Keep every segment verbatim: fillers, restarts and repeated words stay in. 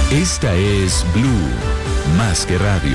Esta es Blue, más que radio.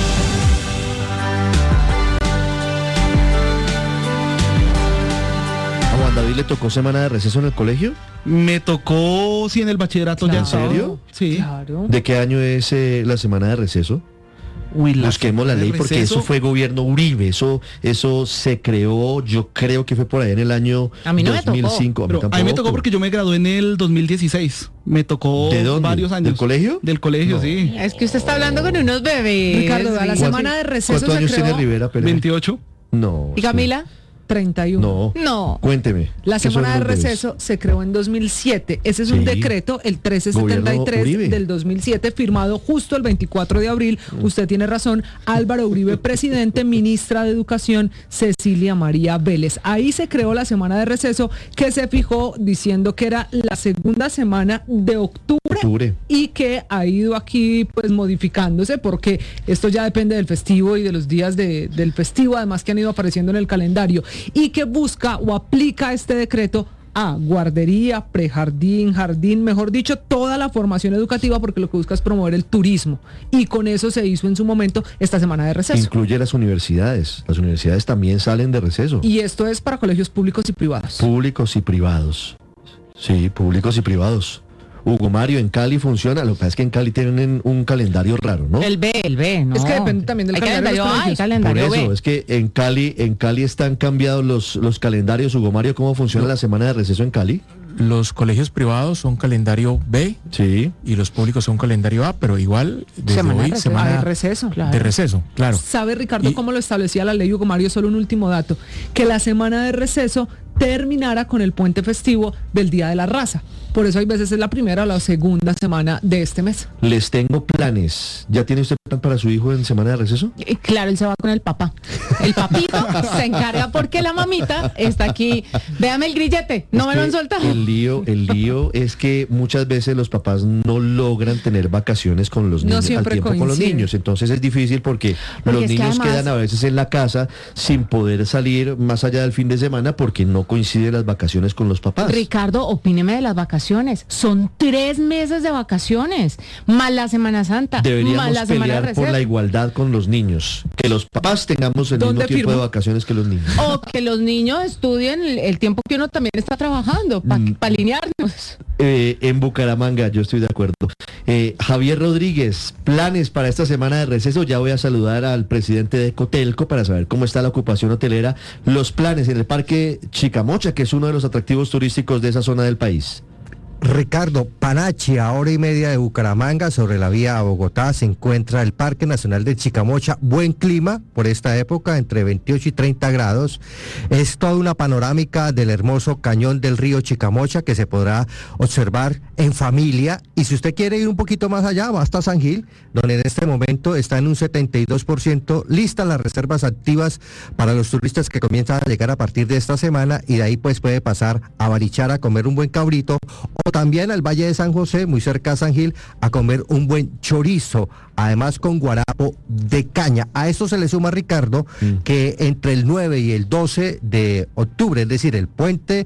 ¿A Juan David le tocó semana de receso en el colegio? Me tocó, sí, en el bachillerato. Claro. Ya ¿En estaba. serio? Sí. Claro. ¿De qué año es eh, la semana de receso? Uy, la Busquemos la semana de ley porque receso. eso fue gobierno Uribe, eso eso se creó, yo creo que fue por ahí en el año A mí no me dos mil cinco. Pero a mí me tocó porque yo me gradué en el dos mil dieciséis. Me tocó ¿De dónde? varios años. ¿Del colegio? Del colegio, No. sí. Es que usted está hablando con unos bebés. Ricardo, a la Sí. semana de receso ¿Cuántos se años creó. tiene Rivera Pérez? veintiocho. No. ¿Y Camila? treinta y uno. No. No. Cuénteme. La ¿qué son semana de los bebés? receso se creó en dos mil siete. Ese es Sí. un decreto, el trece setenta y Gobierno Uribe. tres del dos mil siete, firmado justo el veinticuatro de abril. Usted tiene razón. Álvaro Uribe, presidente, ministra de Educación, Cecilia María Vélez. Ahí se creó la semana de receso, que se fijó diciendo que era la segunda semana de octubre. Octubre. Y que ha ido aquí pues modificándose porque esto ya depende del festivo y de los días de- del festivo, además que han ido apareciendo en el calendario, y que busca o aplica este decreto a guardería, prejardín, jardín, mejor dicho, toda la formación educativa, porque lo que busca es promover el turismo, y con eso se hizo en su momento esta semana de receso. Incluye las universidades. Las universidades también salen de receso. Y esto es para colegios públicos y privados. Públicos y privados. Sí, públicos y privados. Hugo Mario, en Cali funciona. Lo que pasa es que en Cali tienen un calendario raro, ¿no? El B, el B, ¿no? Es que depende también del Hay calendario de los calendario A, hay colegios. Por calendario eso, B. es que en Cali, en Cali están cambiados los, los calendarios. Hugo Mario, ¿cómo funciona la semana de receso en Cali? Los colegios privados son calendario B Sí. y los públicos son calendario A, pero igual desde Semana de hoy receso. Ah, semana de receso. de receso, claro. ¿Sabe, Ricardo, Y- cómo lo establecía la ley, Hugo Mario? Solo un último dato, que la semana de receso terminara con el puente festivo del Día de la Raza. Por eso hay veces es la primera o la segunda semana de este mes. Les tengo planes. ¿Ya tiene usted plan para su hijo en semana de receso? Eh, Claro, él se va con el papá. El papito se encarga porque la mamita está aquí. Véame el grillete, no Es me lo que han soltado. El lío, el lío es que muchas veces los papás no logran tener vacaciones con los No niños, al siempre tiempo con los coincide. niños. Entonces es difícil porque, Porque los es que niños además- quedan a veces en la casa sin poder salir más allá del fin de semana porque no coinciden las vacaciones con los papás. Ricardo, opíneme de las vacaciones. Son tres meses de vacaciones, más la Semana Santa, más Deberíamos la Semana de pelear por receso. la igualdad con los niños. Que los papás tengamos el mismo ¿Dónde tiempo firmo? de vacaciones que los niños. O que los niños estudien el, el tiempo que uno también está trabajando, para Mm. alinearnos. Eh, en Bucaramanga, yo estoy de acuerdo. Eh, Javier Rodríguez, planes para esta semana de receso. Ya voy a saludar al presidente de Cotelco para saber cómo está la ocupación hotelera. Los planes en el Parque Chicamocha, que es uno de los atractivos turísticos de esa zona del país. Ricardo, Panachi, a hora y media de Bucaramanga, sobre la vía a Bogotá, se encuentra el Parque Nacional de Chicamocha. Buen clima por esta época, entre veintiocho y treinta grados. Es toda una panorámica del hermoso cañón del río Chicamocha que se podrá observar en familia. Y si usted quiere ir un poquito más allá, va hasta San Gil, donde en este momento está en un setenta y dos por ciento listas las reservas activas para los turistas que comienzan a llegar a partir de esta semana, y de ahí pues puede pasar a Barichara a comer un buen cabrito, o también al Valle de San José, muy cerca a San Gil, a comer un buen chorizo, además con guarapo de caña. A esto se le suma, Ricardo, Mm. que entre el nueve y el doce de octubre, es decir, el puente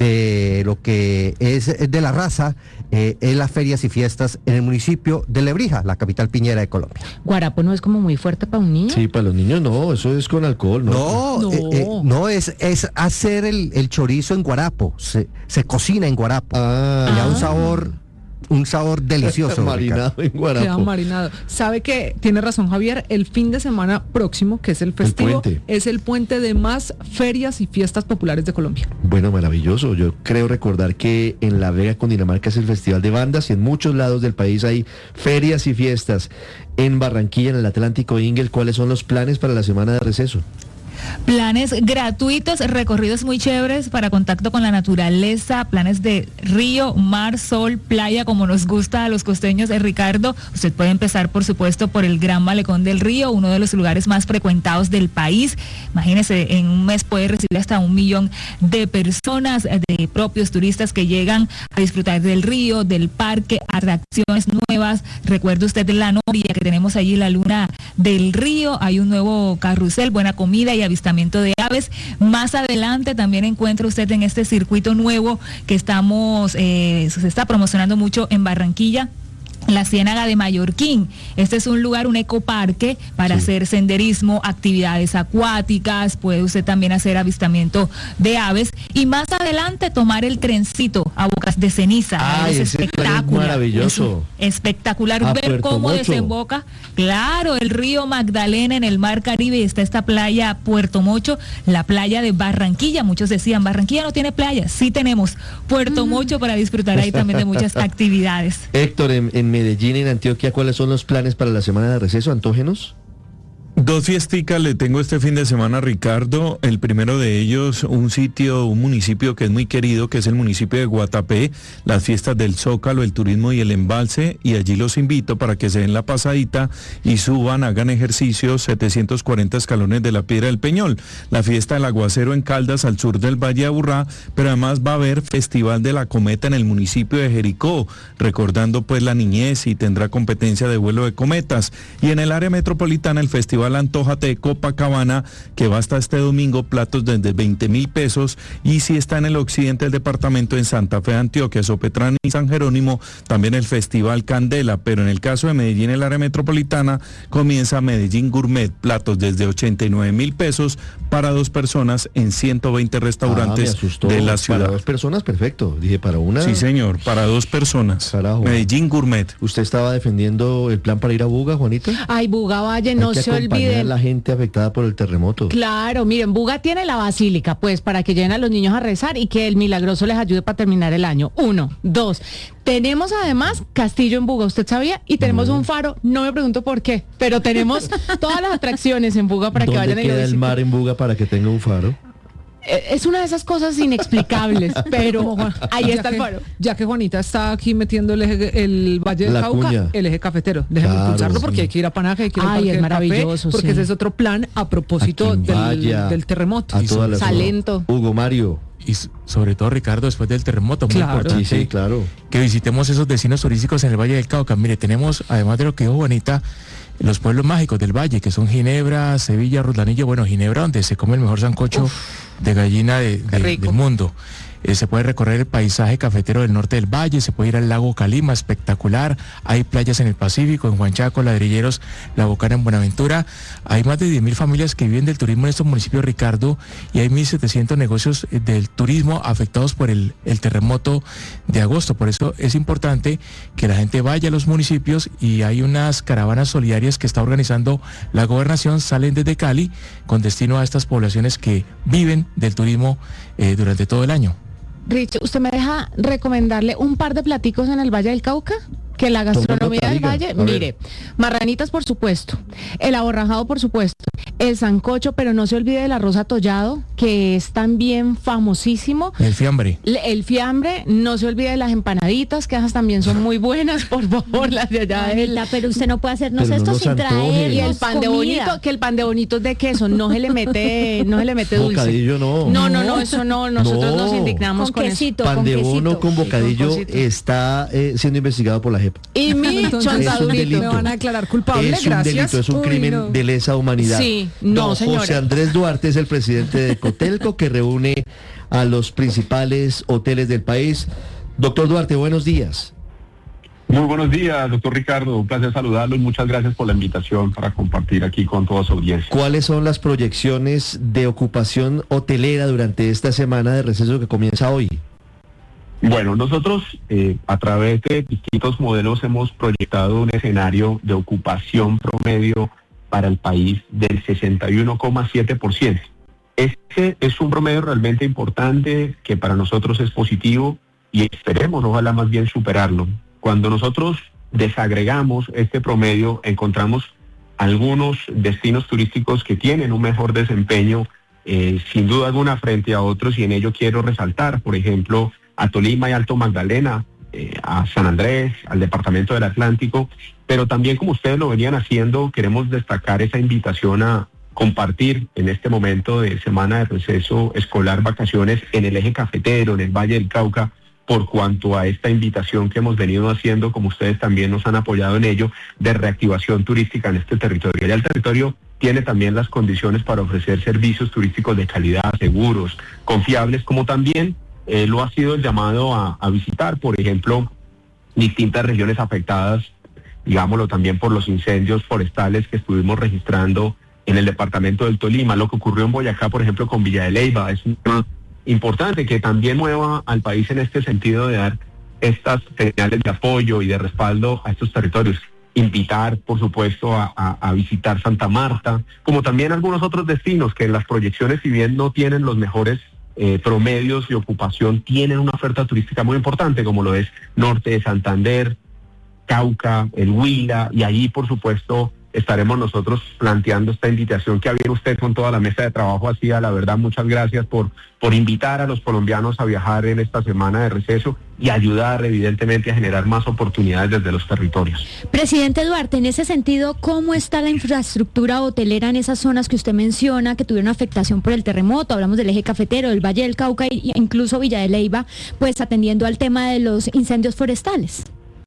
de lo que es de la raza, eh, es las ferias y fiestas en el municipio de Lebrija, la capital piñera de Colombia. Guarapo no es como muy fuerte para un niño. Sí, para los niños no, eso es con alcohol, ¿no? No, No. eh, eh, no es, es hacer el, el chorizo en guarapo, se, se cocina en guarapo. Ah, Le da un sabor, un sabor delicioso. marinado en Queda guarapo. marinado. Sabe que tiene razón, Javier, el fin de semana próximo, que es el festivo, puente. es el puente de más ferias y fiestas populares de Colombia. Bueno, maravilloso. Yo creo recordar que en La Vega, Cundinamarca, es el Festival de Bandas y en muchos lados del país hay ferias y fiestas. En Barranquilla, en el Atlántico Ingel, ¿cuáles son los planes para la semana de receso? Planes gratuitos, recorridos muy chéveres para contacto con la naturaleza, planes de río, mar, sol, playa, como nos gusta a los costeños, eh, Ricardo. Usted puede empezar, por supuesto, por el Gran Malecón del Río, uno de los lugares más frecuentados del país. Imagínese, en un mes puede recibir hasta un millón de personas, eh, de propios turistas que llegan a disfrutar del río, del parque, atracciones nuevas. Recuerde usted de la Noria, que tenemos allí la luna del río, hay un nuevo carrusel, buena comida y avistamiento de aves. Más adelante también encuentra usted en este circuito nuevo que estamos, eh, se está promocionando mucho en Barranquilla, la Ciénaga de Mallorquín. Este es un lugar, un ecoparque para sí. hacer senderismo, actividades acuáticas, puede usted también hacer avistamiento de aves y más adelante tomar el trencito a Bocas de Ceniza. Ay, es ese espectacular. Es maravilloso. Es espectacular a ver Puerto cómo Mocho. desemboca, claro, el río Magdalena en el mar Caribe. Está esta playa Puerto Mocho, la playa de Barranquilla. Muchos decían, Barranquilla no tiene playa. Sí tenemos Puerto mm. Mocho para disfrutar ahí también de muchas actividades. Héctor, en, en Medellín, en Antioquia, ¿cuáles son los planes para la semana de receso, antógenos? Dos fiesticas le tengo este fin de semana, Ricardo. El primero de ellos, un sitio, un municipio que es muy querido, que es el municipio de Guatapé, las fiestas del Zócalo, el turismo y el embalse, y allí los invito para que se den la pasadita y suban, hagan ejercicios, setecientos cuarenta escalones de la Piedra del Peñol. La fiesta del aguacero en Caldas, al sur del Valle de Aburrá, pero además va a haber Festival de la Cometa en el municipio de Jericó, recordando pues la niñez, y tendrá competencia de vuelo de cometas. Y en el área metropolitana, el Festival Antójate de Copacabana, que va hasta este domingo, platos desde veinte mil pesos, y si está en el occidente del departamento, en Santa Fe, Antioquia, Sopetrán y San Jerónimo, también el Festival Candela. Pero en el caso de Medellín, el área metropolitana, comienza Medellín Gourmet, platos desde ochenta y nueve mil pesos para dos personas en ciento veinte restaurantes ah, de la ciudad. Para dos personas, perfecto. Dije, para una. Sí, señor, para dos personas. Carajo. Medellín Gourmet. ¿Usted estaba defendiendo el plan para ir a Buga, Juanita? Ay, Buga Valle, no se olvide. A la gente afectada por el terremoto. Claro, miren, Buga tiene la basílica, pues, para que lleven a los niños a rezar y que el milagroso les ayude para terminar el año. Uno, dos. Tenemos además castillo en Buga, ¿usted sabía? Y tenemos mm. un faro, no me pregunto por qué, pero tenemos todas las atracciones en Buga para que vayan a ¿Dónde queda el mar en Buga para que tenga un faro? Es una de esas cosas inexplicables, pero ahí está que, el faro. Ya que Juanita está aquí metiendo el, eje, el Valle del la Cauca, cuña. el eje cafetero. Déjeme claro, impulsarlo porque sí. hay que ir a Panaje, hay que ir a Ay, es maravilloso, café, porque sí. ese es otro plan a propósito del, vaya, del terremoto. A toda la Salento. Hugo Mario. Y sobre todo, Ricardo, después del terremoto, muy claro. importante sí, sí, claro. que visitemos esos destinos turísticos en el Valle del Cauca. Mire, tenemos, además de lo que dijo Juanita, los pueblos mágicos del Valle, que son Ginebra, Sevilla, Ruslanillo. Bueno, Ginebra, donde se come el mejor sancocho Uf, de gallina de, de, del mundo. Eh, se puede recorrer el paisaje cafetero del norte del valle, se puede ir al lago Calima, espectacular. Hay playas en el Pacífico, en Huanchaco, Ladrilleros, La Bocana, en Buenaventura. Hay más de diez mil familias que viven del turismo en estos municipios, Ricardo, y hay mil setecientos negocios del turismo afectados por el, el terremoto de agosto. Por eso es importante que la gente vaya a los municipios, y hay unas caravanas solidarias que está organizando la gobernación, salen desde Cali con destino a estas poblaciones que viven del turismo eh, durante todo el año. Rich, ¿usted me deja recomendarle un par de platicos en el Valle del Cauca? Que la gastronomía del Valle, mire, marranitas por supuesto, el aborrajado por supuesto, el sancocho, pero no se olvide del arroz atollado, que es también famosísimo. El fiambre. El fiambre, no se olvide de las empanaditas, que esas también son muy buenas, por favor, las de allá. Mamita, pero usted no puede hacernos pero esto no sin antoje. traer. Y el pan de bonito, que el pan de bonito es de queso, no se le mete, no se le mete dulce. Bocadillo no. No, no, no, eso no, nosotros no. nos indignamos con, con quesito, eso. Pan de bono con bocadillo con está eh, siendo investigado por la J E P. Y mi chontadurito. Me van a declarar culpable, es un gracias. delito, es un Uy, crimen no. de lesa humanidad. Sí, no, Don señora. José Andrés Duarte es el presidente de Cotelco, que reúne a los principales hoteles del país. Doctor Duarte, buenos días. Muy buenos días, doctor Ricardo. Un placer saludarlo y muchas gracias por la invitación para compartir aquí con toda su audiencia. ¿Cuáles son las proyecciones de ocupación hotelera durante esta semana de receso que comienza hoy? Bueno, nosotros eh, a través de distintos modelos hemos proyectado un escenario de ocupación promedio para el país del sesenta y uno coma siete por ciento. Este es un promedio realmente importante que para nosotros es positivo y esperemos, ojalá más bien superarlo. Cuando nosotros desagregamos este promedio, encontramos algunos destinos turísticos que tienen un mejor desempeño, eh, sin duda alguna, frente a otros, y en ello quiero resaltar, por ejemplo, a Tolima y Alto Magdalena, eh, a San Andrés, al departamento del Atlántico, pero también, como ustedes lo venían haciendo, queremos destacar esa invitación a compartir en este momento de semana de receso escolar, vacaciones en el eje cafetero, en el Valle del Cauca, por cuanto a esta invitación que hemos venido haciendo, como ustedes también nos han apoyado en ello, de reactivación turística en este territorio. Ya el territorio tiene también las condiciones para ofrecer servicios turísticos de calidad, seguros, confiables, como también eh, lo ha sido el llamado a, a visitar, por ejemplo, distintas regiones afectadas digámoslo también por los incendios forestales que estuvimos registrando en el departamento del Tolima, lo que ocurrió en Boyacá, por ejemplo, con Villa de Leyva. Es un tema importante que también mueva al país en este sentido de dar estas señales de apoyo y de respaldo a estos territorios. Invitar, por supuesto, a, a, a visitar Santa Marta, como también algunos otros destinos que en las proyecciones, si bien no tienen los mejores eh, promedios de ocupación, tienen una oferta turística muy importante, como lo es Norte de Santander, Cauca, el Huila, y allí, por supuesto, estaremos nosotros planteando esta invitación que había usted con toda la mesa de trabajo hacía. La verdad, muchas gracias por, por invitar a los colombianos a viajar en esta semana de receso y ayudar evidentemente a generar más oportunidades desde los territorios. Presidente Duarte, en ese sentido, ¿cómo está la infraestructura hotelera en esas zonas que usted menciona que tuvieron afectación por el terremoto? Hablamos del eje cafetero, del Valle del Cauca e incluso Villa de Leyva, pues atendiendo al tema de los incendios forestales.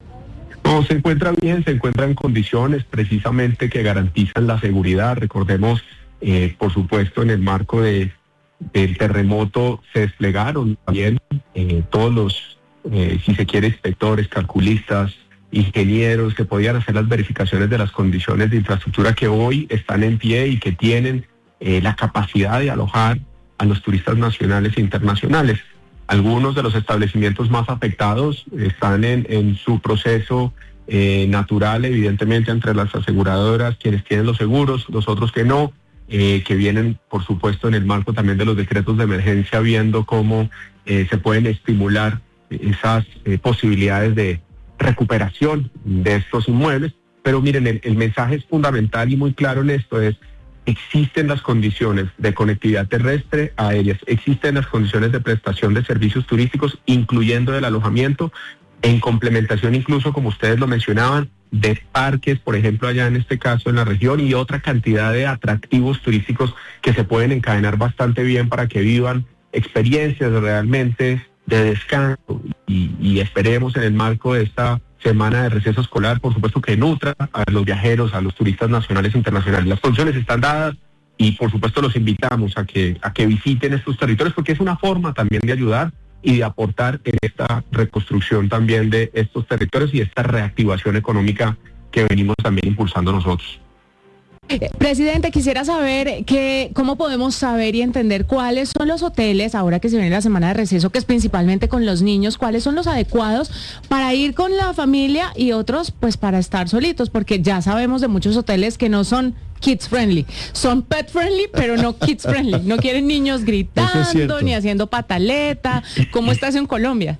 No, se encuentra bien, se encuentra en condiciones precisamente que garantizan la seguridad. Recordemos, eh, por supuesto, en el marco de, del terremoto se desplegaron también eh, todos los, eh, si se quiere, inspectores, calculistas, ingenieros que podían hacer las verificaciones de las condiciones de infraestructura que hoy están en pie y que tienen eh, la capacidad de alojar a los turistas nacionales e internacionales. Algunos de los establecimientos más afectados están en, en su proceso eh, natural, evidentemente, entre las aseguradoras, quienes tienen los seguros, los otros que no, eh, que vienen, por supuesto, en el marco también de los decretos de emergencia, viendo cómo eh, se pueden estimular esas eh, posibilidades de recuperación de estos inmuebles. Pero miren, el, el mensaje es fundamental y muy claro en esto, es: existen las condiciones de conectividad terrestre, aéreas, existen las condiciones de prestación de servicios turísticos, incluyendo el alojamiento, en complementación incluso, como ustedes lo mencionaban, de parques, por ejemplo, allá en este caso en la región, y otra cantidad de atractivos turísticos que se pueden encadenar bastante bien para que vivan experiencias realmente de descanso y, y esperemos en el marco de esta semana de receso escolar, por supuesto, que nutra a los viajeros, a los turistas nacionales e internacionales. Las condiciones están dadas y por supuesto los invitamos a que, a que visiten estos territorios, porque es una forma también de ayudar y de aportar en esta reconstrucción también de estos territorios y esta reactivación económica que venimos también impulsando nosotros. Eh, Presidente, quisiera saber que, cómo podemos saber y entender cuáles son los hoteles, ahora que se viene la semana de receso, que es principalmente con los niños, cuáles son los adecuados para ir con la familia y otros pues para estar solitos, porque ya sabemos de muchos hoteles que no son kids friendly, son pet friendly, pero no kids friendly, no quieren niños gritando ni haciendo pataleta. ¿Cómo está eso en Colombia?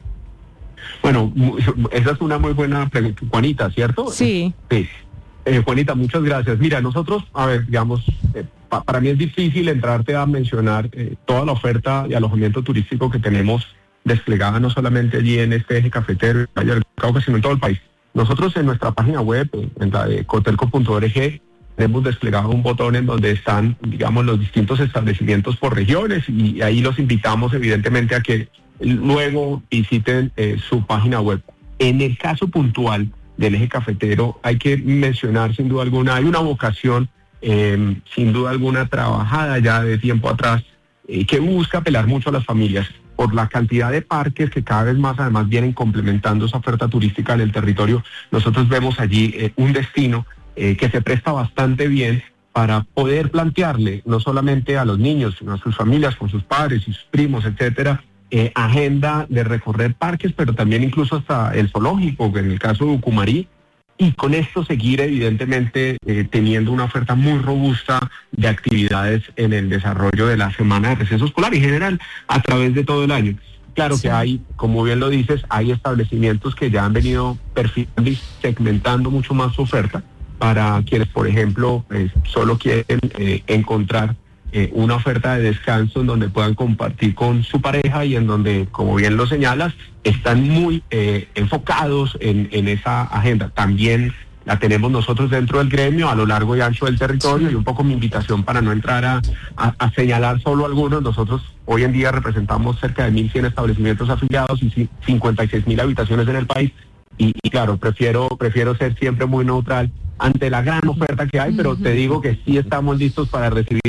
Bueno, esa es una muy buena pregunta, Juanita, ¿cierto? Sí. Sí. Eh, Juanita, muchas gracias. Mira, nosotros, a ver, digamos, eh, pa, para mí es difícil entrarte a mencionar eh, toda la oferta de alojamiento turístico que tenemos desplegada no solamente allí en este eje cafetero, Valle del Cauca, sino en todo el país. Nosotros en nuestra página web, en la de cotelco punto org, hemos desplegado un botón en donde están, digamos, los distintos establecimientos por regiones y ahí los invitamos evidentemente a que luego visiten eh, su página web. En el caso puntual del eje cafetero hay que mencionar sin duda alguna, hay una vocación eh, sin duda alguna trabajada ya de tiempo atrás eh, que busca apelar mucho a las familias por la cantidad de parques que cada vez más además vienen complementando esa oferta turística en el territorio. Nosotros vemos allí eh, un destino eh, que se presta bastante bien para poder plantearle no solamente a los niños, sino a sus familias, con sus padres y sus primos, etcétera, Eh, agenda de recorrer parques, pero también incluso hasta el zoológico, en el caso de Ucumarí, y con esto seguir evidentemente eh, teniendo una oferta muy robusta de actividades en el desarrollo de la semana de receso escolar y en general a través de todo el año. Claro sí. Que hay, como bien lo dices, hay establecimientos que ya han venido perfilando y segmentando mucho más su oferta para quienes, por ejemplo, eh, solo quieren eh, encontrar Eh, una oferta de descanso en donde puedan compartir con su pareja y en donde, como bien lo señalas, están muy eh, enfocados en, en esa agenda. También la tenemos nosotros dentro del gremio a lo largo y ancho del territorio y un poco mi invitación para no entrar a, a, a señalar solo algunos. Nosotros hoy en día representamos cerca de mil cien establecimientos afiliados y cincuenta y seis mil habitaciones en el país y, y claro, prefiero, prefiero ser siempre muy neutral ante la gran oferta que hay, pero te digo que sí estamos listos para recibir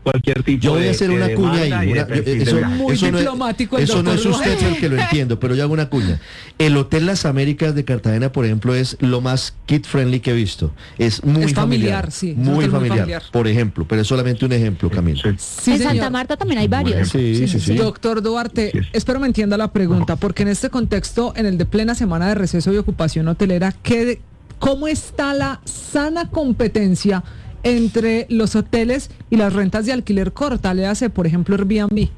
cualquier tipo de... Yo voy a hacer una cuña ahí. Una, yo, eso, muy eso diplomático no el es, eso no es doctor usted Duarte. el que lo entiendo, pero yo hago una cuña. El Hotel Las Américas de Cartagena, por ejemplo, es lo más kid-friendly que he visto. Es muy Es familiar. familiar, sí, es un Muy hotel muy familiar, familiar. por ejemplo, pero es solamente un ejemplo, Camilo. Sí. Sí, en señor. Santa Marta también hay varios. Sí, sí, sí. Doctor Duarte, Así es. espero me entienda la pregunta, porque en este contexto, en el de plena semana de receso y ocupación hotelera, ¿qué, ¿cómo está la sana competencia entre los hoteles y las rentas de alquiler corta? Le hace, por ejemplo, Airbnb.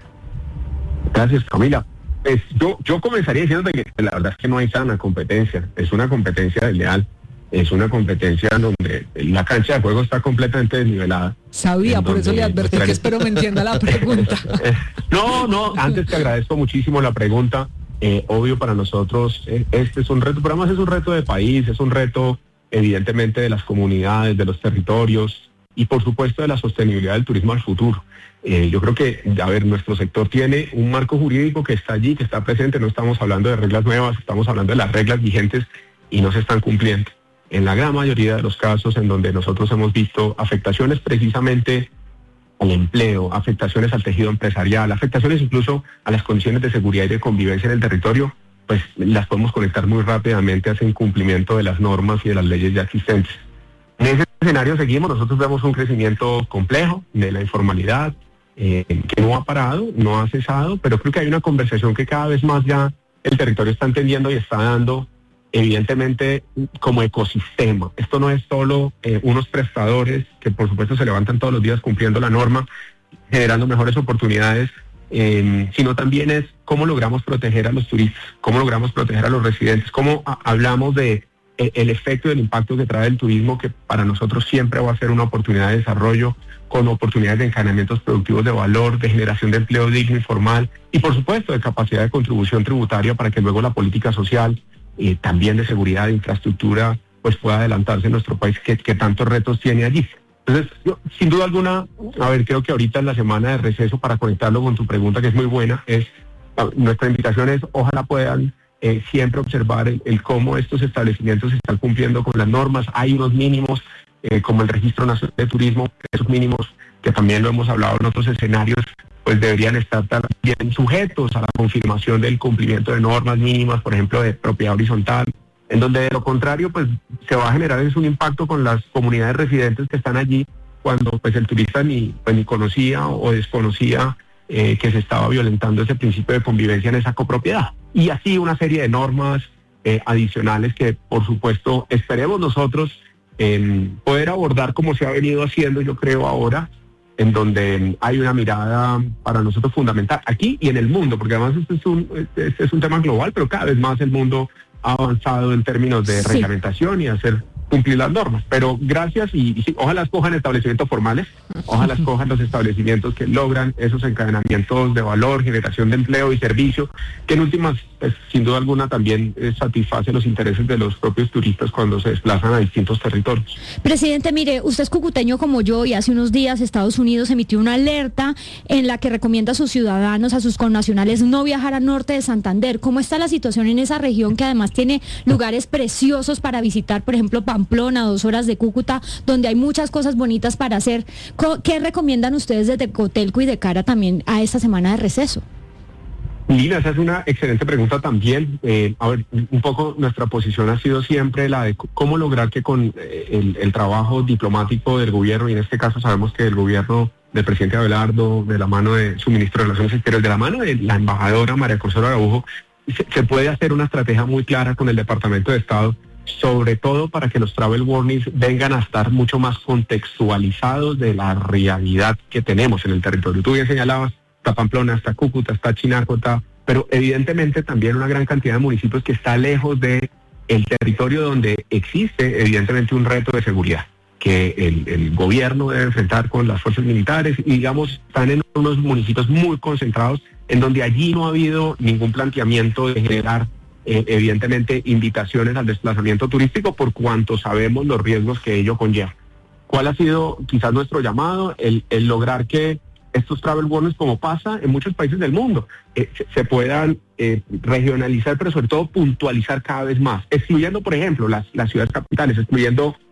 Gracias, Camila. Pues yo, yo comenzaría diciendo que la verdad es que no hay sana competencia, es una competencia desleal, es una competencia donde la cancha de juego está completamente desnivelada. Sabía, por eso le advertí que espero me entienda la pregunta. No, no, antes te agradezco muchísimo la pregunta. Eh, obvio para nosotros, eh, este es un reto, pero además es un reto de país, es un reto evidentemente de las comunidades, de los territorios y por supuesto de la sostenibilidad del turismo al futuro. Eh, yo creo que, a ver, nuestro sector tiene un marco jurídico que está allí, que está presente, no estamos hablando de reglas nuevas, estamos hablando de las reglas vigentes y no se están cumpliendo. En la gran mayoría de los casos en donde nosotros hemos visto afectaciones precisamente al empleo, afectaciones al tejido empresarial, afectaciones incluso a las condiciones de seguridad y de convivencia en el territorio, pues las podemos conectar muy rápidamente a ese incumplimiento de las normas y de las leyes ya existentes. En ese escenario seguimos, nosotros vemos un crecimiento complejo de la informalidad, eh, que no ha parado, no ha cesado, pero creo que hay una conversación que cada vez más ya el territorio está entendiendo y está dando, evidentemente, como ecosistema. Esto no es solo eh, unos prestadores que por supuesto se levantan todos los días cumpliendo la norma, generando mejores oportunidades, eh, sino también es cómo logramos proteger a los turistas, cómo logramos proteger a los residentes, cómo a, hablamos de eh, el efecto y el impacto que trae el turismo, que para nosotros siempre va a ser una oportunidad de desarrollo, con oportunidades de encadenamientos productivos de valor, de generación de empleo digno y formal, y por supuesto de capacidad de contribución tributaria para que luego la política social, eh, también de seguridad, de infraestructura, pues pueda adelantarse en nuestro país, que, que tantos retos tiene allí. Entonces, yo, sin duda alguna, a ver, creo que ahorita en la semana de receso, para conectarlo con tu pregunta, que es muy buena, es nuestra invitación es, ojalá puedan eh, siempre observar el, el cómo estos establecimientos están cumpliendo con las normas. Hay unos mínimos, eh, como el Registro Nacional de Turismo, esos mínimos que también lo hemos hablado en otros escenarios, pues deberían estar también sujetos a la confirmación del cumplimiento de normas mínimas, por ejemplo, de propiedad horizontal, en donde de lo contrario, pues se va a generar es un impacto con las comunidades residentes que están allí, cuando pues el turista ni, pues, ni conocía o desconocía eh, que se estaba violentando ese principio de convivencia en esa copropiedad. Y así una serie de normas eh, adicionales que, por supuesto, esperemos nosotros eh, poder abordar como se ha venido haciendo, yo creo, ahora, en donde hay una mirada para nosotros fundamental aquí y en el mundo, porque además este es un, este es un tema global, pero cada vez más el mundo ha avanzado en términos de Sí. reglamentación y hacer cumplir las normas. Pero gracias y, y sí, ojalá escojan establecimientos formales, ojalá escojan los establecimientos que logran esos encadenamientos de valor, generación de empleo y servicio, que en últimas, pues, sin duda alguna, también eh, satisface los intereses de los propios turistas cuando se desplazan a distintos territorios. Presidente, mire, usted es cucuteño como yo y hace unos días Estados Unidos emitió una alerta en la que recomienda a sus ciudadanos, a sus connacionales, no viajar al norte de Santander. ¿Cómo está la situación en esa región que además tiene lugares preciosos para visitar, por ejemplo, Pamplona, dos horas de Cúcuta, donde hay muchas cosas bonitas para hacer? ¿Qué recomiendan ustedes desde Cotelco y de cara también a esta semana de receso? Lina, esa es una excelente pregunta también. Eh, a ver, un poco nuestra posición ha sido siempre la de cómo lograr que con eh, el, el trabajo diplomático del gobierno, y en este caso sabemos que el gobierno del presidente Abelardo, de la mano de su ministro de Relaciones Exteriores, de la mano de la embajadora María Consuelo Araujo, se, se puede hacer una estrategia muy clara con el Departamento de Estado, sobre todo para que los travel warnings vengan a estar mucho más contextualizados de la realidad que tenemos en el territorio. Tú bien señalabas, está Pamplona, está Cúcuta, está Chinacota, pero evidentemente también una gran cantidad de municipios que está lejos de el territorio donde existe evidentemente un reto de seguridad que el, el gobierno debe enfrentar con las fuerzas militares, y digamos, están en unos municipios muy concentrados en donde allí no ha habido ningún planteamiento de generar eh, evidentemente invitaciones al desplazamiento turístico, por cuanto sabemos los riesgos que ello conlleva. ¿Cuál ha sido quizás nuestro llamado? El, el lograr que estos travel warnings, como pasa en muchos países del mundo, eh, se, se puedan eh, regionalizar, pero sobre todo puntualizar cada vez más, excluyendo, por ejemplo, las, las ciudades capitales, excluyendo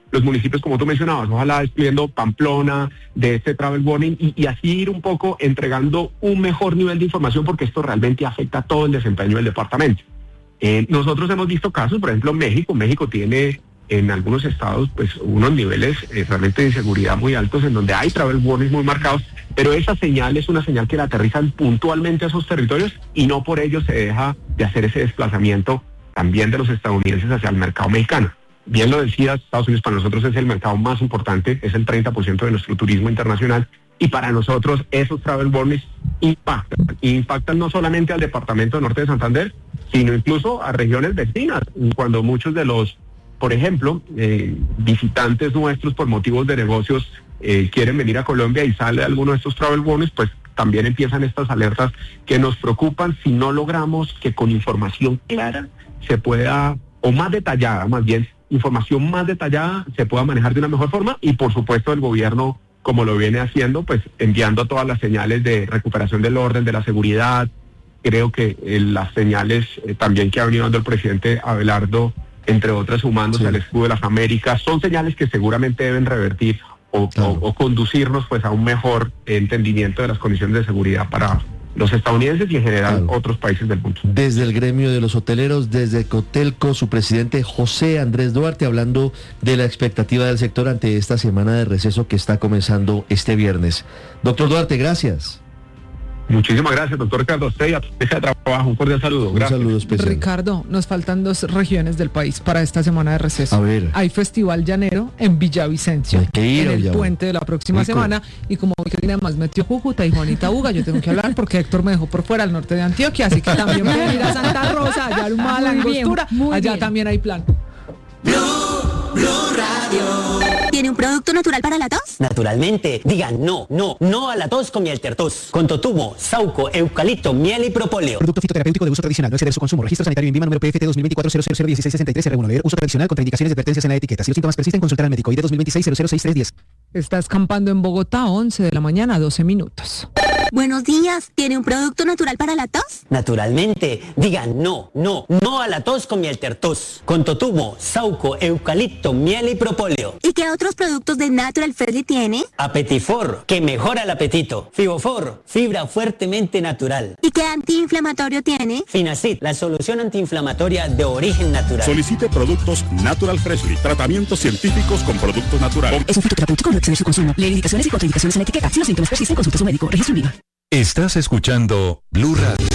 los municipios, como tú mencionabas, ojalá excluyendo Pamplona de este travel warning y, y así ir un poco entregando un mejor nivel de información, porque esto realmente afecta todo el desempeño del departamento. Eh, nosotros hemos visto casos, por ejemplo, México. México tiene en algunos estados pues unos niveles eh, realmente de inseguridad muy altos, en donde hay travel warnings muy marcados, pero esa señal es una señal que la aterrizan puntualmente a esos territorios y no por ello se deja de hacer ese desplazamiento también de los estadounidenses hacia el mercado mexicano. Bien lo decías, Estados Unidos para nosotros es el mercado más importante, es el treinta por ciento de nuestro turismo internacional, y para nosotros esos travel warnings impactan, impactan no solamente al departamento norte de Santander, sino incluso a regiones vecinas, cuando muchos de los, por ejemplo, eh, visitantes nuestros por motivos de negocios eh, quieren venir a Colombia y sale alguno de estos travel warnings, pues también empiezan estas alertas que nos preocupan si no logramos que con información clara se pueda, o más detallada, más bien, información más detallada se pueda manejar de una mejor forma, y por supuesto el gobierno, como lo viene haciendo, pues enviando todas las señales de recuperación del orden, de la seguridad. Creo que eh, las señales eh, también que ha venido dando el presidente Abelardo, entre otras sumándose sí. al escudo de las Américas, son señales que seguramente deben revertir o, claro. o, o conducirnos pues a un mejor entendimiento de las condiciones de seguridad para los estadounidenses y en general claro. otros países del mundo. Desde el gremio de los hoteleros, desde Cotelco, su presidente José Andrés Duarte, hablando de la expectativa del sector ante esta semana de receso que está comenzando este viernes. Doctor Duarte, gracias. Muchísimas gracias, doctor Ricardo. Usted y a ese trabajo, un cordial saludo. Gracias. Un saludo especial. Ricardo, nos faltan dos regiones del país para esta semana de receso. A ver. Hay Festival Llanero en Villavicencio, Hay que ir, en el ya puente de la próxima Rico. semana. Y como hoy que tiene más metió Cúcuta y Juanita Uga, yo tengo que hablar porque Héctor me dejó por fuera al norte de Antioquia, así que también voy a ir a Santa Rosa, allá al Humada, la Angostura, allá bien. También hay plan. Blue, Blue Radio. ¿Tiene un producto natural para la tos? Naturalmente. Digan no, no, no a la tos con miel tertos. Con totumo, sauco, eucalipto, miel y propóleo. Producto fitoterapéutico de uso tradicional. No exceder su consumo. Registro sanitario INVIMA número P F T dos mil veinticuatro cero cero cero dieciséis sesenta y tres R uno. Leer uso tradicional contra indicaciones y advertencias en la etiqueta. Si los síntomas persisten, consultar al médico. I D dos mil veintiséis cero cero seis tres diez. Está escampando en Bogotá, once de la mañana, doce minutos. Buenos días. ¿Tiene un producto natural para la tos? Naturalmente. Digan no, no, no a la tos con miel tertos. Con totumo, sauco, eucalipto, miel y propóleo. ¿Y qué otros productos de Natural Freshly tiene? Apetifor, que mejora el apetito. Fibofor, fibra fuertemente natural. ¿Y qué antiinflamatorio tiene? Finacid, la solución antiinflamatoria de origen natural. Solicite productos Natural Freshly, tratamientos científicos con productos naturales. Es un fitoterapéutico, no exceder su consumo. Leer indicaciones y contraindicaciones en la etiqueta. Si los síntomas persisten, consulte a su médico. Registro INVIMA. Estás escuchando Blue Radio.